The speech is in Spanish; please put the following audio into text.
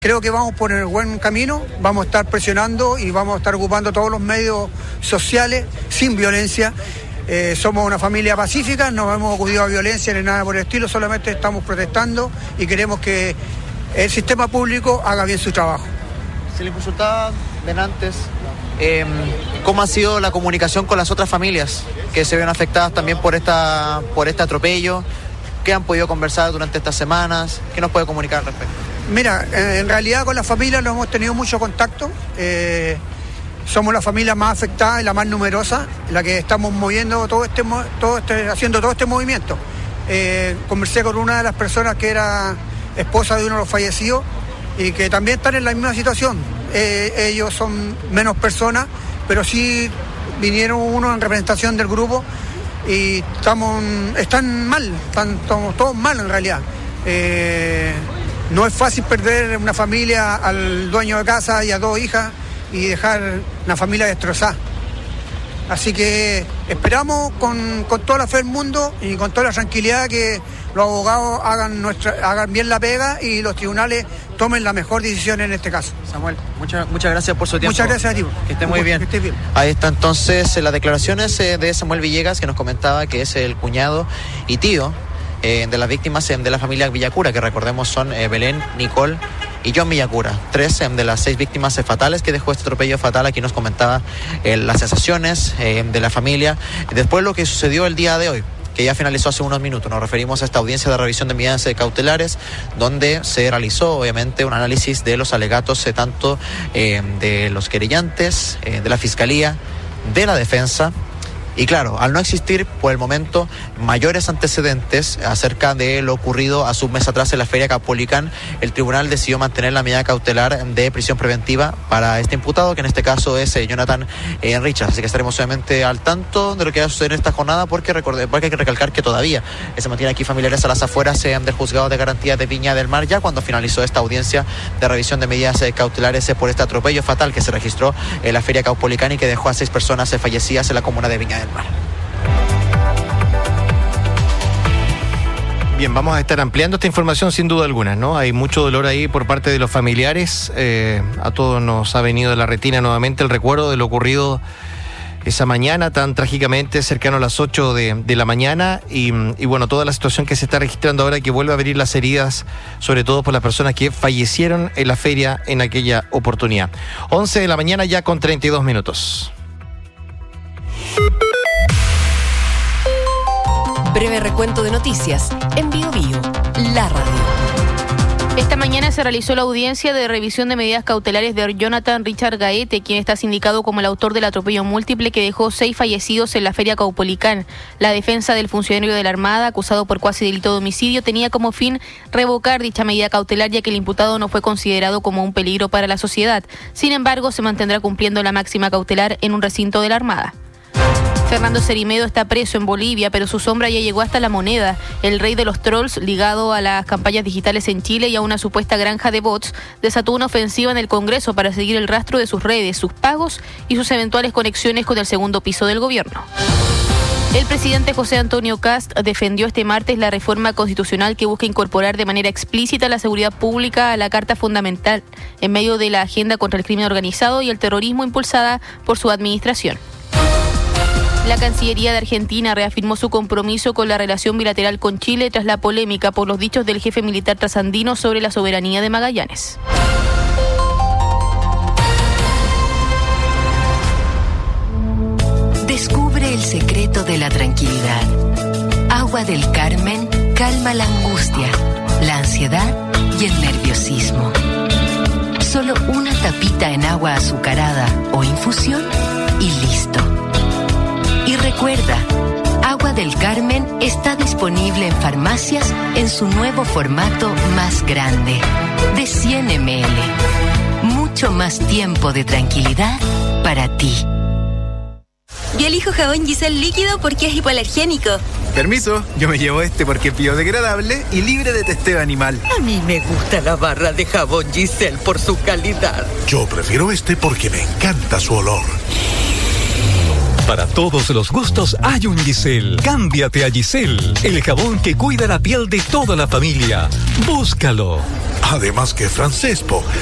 Creo que vamos por el buen camino, vamos a estar presionando y vamos a estar ocupando todos los medios sociales sin violencia. Somos una familia pacífica, no hemos acudido a violencia ni nada por el estilo, solamente estamos protestando y queremos que el sistema público haga bien su trabajo. Se le consultaba antes cómo ha sido la comunicación con las otras familias que se ven afectadas también por este atropello, qué han podido conversar durante estas semanas, qué nos puede comunicar al respecto. Mira, en realidad con las familias no hemos tenido mucho contacto. Somos la familia más afectada y la más numerosa, la que estamos moviendo haciendo todo este movimiento. Conversé con una de las personas que era esposa de uno de los fallecidos y que también están en la misma situación. Ellos son menos personas, pero sí vinieron uno en representación del grupo y están mal, estamos todos mal en realidad. No es fácil perder una familia al dueño de casa y a 2 hijas y dejar una familia destrozada. Así que esperamos con toda la fe del mundo y con toda la tranquilidad que los abogados hagan bien la pega y los tribunales tomen la mejor decisión en este caso. Samuel, muchas gracias por su tiempo. Muchas gracias a ti. Que esté muy bien. Que estés bien. Ahí está entonces las declaraciones de Samuel Villegas, que nos comentaba que es el cuñado y tío de las víctimas de la familia Villacura, que recordemos son Belén, Nicole y John Villacura, 3 de las 6 víctimas fatales que dejó este atropello fatal. Aquí nos comentaba las sensaciones de la familia, después lo que sucedió el día de hoy, que ya finalizó hace unos minutos. Nos referimos a esta audiencia de revisión de medidas cautelares, donde se realizó obviamente un análisis de los alegatos tanto de los querellantes, de la Fiscalía, de la defensa. Y claro, al no existir por el momento mayores antecedentes acerca de lo ocurrido hace un mes atrás en la Feria Caupolicán, el tribunal decidió mantener la medida cautelar de prisión preventiva para este imputado, que en este caso es Jonathan Richards. Así que estaremos obviamente al tanto de lo que va a suceder en esta jornada, porque hay que recalcar que todavía se mantienen aquí familiares a las afueras del juzgado de garantía de Viña del Mar, ya cuando finalizó esta audiencia de revisión de medidas cautelares por este atropello fatal que se registró en la Feria Caupolicán y que dejó a 6 personas fallecidas en la comuna de Viña del Mar. Bien, vamos a estar ampliando esta información sin duda alguna, ¿no? Hay mucho dolor ahí por parte de los familiares. A todos nos ha venido de la retina nuevamente el recuerdo de lo ocurrido esa mañana tan trágicamente cercano a las 8 de la mañana y bueno, toda la situación que se está registrando ahora, que vuelve a abrir las heridas, sobre todo por las personas que fallecieron en la feria en aquella oportunidad. 11 de la mañana ya con 32 minutos. Breve recuento de noticias en BioBio, la radio. Esta mañana se realizó la audiencia de revisión de medidas cautelares de Jonathan Richard Gaete, quien está sindicado como el autor del atropello múltiple que dejó 6 fallecidos en la Feria Caupolicán. La defensa del funcionario de la Armada, acusado por cuasi delito de homicidio, tenía como fin revocar dicha medida cautelar, ya que el imputado no fue considerado como un peligro para la sociedad. Sin embargo, se mantendrá cumpliendo la máxima cautelar en un recinto de la Armada. Fernando Cerimedo está preso en Bolivia, pero su sombra ya llegó hasta La Moneda. El rey de los trolls, ligado a las campañas digitales en Chile y a una supuesta granja de bots, desató una ofensiva en el Congreso para seguir el rastro de sus redes, sus pagos y sus eventuales conexiones con el segundo piso del gobierno. El presidente José Antonio Kast defendió este martes la reforma constitucional que busca incorporar de manera explícita la seguridad pública a la Carta Fundamental, en medio de la agenda contra el crimen organizado y el terrorismo impulsada por su administración. La Cancillería de Argentina reafirmó su compromiso con la relación bilateral con Chile tras la polémica por los dichos del jefe militar trasandino sobre la soberanía de Magallanes. Descubre el secreto de la tranquilidad. Agua del Carmen calma la angustia, la ansiedad y el nerviosismo. Solo una tapita en agua azucarada o infusión y listo. Y recuerda, Agua del Carmen está disponible en farmacias en su nuevo formato más grande, de 100 ml. Mucho más tiempo de tranquilidad para ti. Yo elijo jabón Giselle líquido porque es hipoalergénico. Permiso, yo me llevo este porque es biodegradable y libre de testeo animal. A mí me gusta la barra de jabón Giselle por su calidad. Yo prefiero este porque me encanta su olor. Para todos los gustos hay un Giselle. Cámbiate a Giselle, el jabón que cuida la piel de toda la familia. Búscalo. Además que Francesco